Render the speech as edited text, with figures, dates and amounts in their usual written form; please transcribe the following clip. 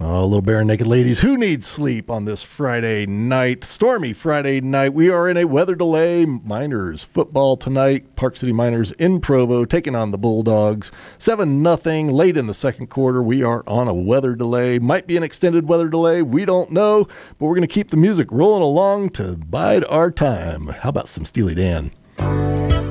Oh, Little Bare Naked Ladies, who needs sleep on this Friday night? Stormy Friday night. We are in a weather delay. Miners football tonight. Park City Miners in Provo taking on the Bulldogs. 7-0 late in the second quarter. We are on a weather delay. Might be an extended weather delay. We don't know, but we're going to keep the music rolling along to bide our time. How about some Steely Dan?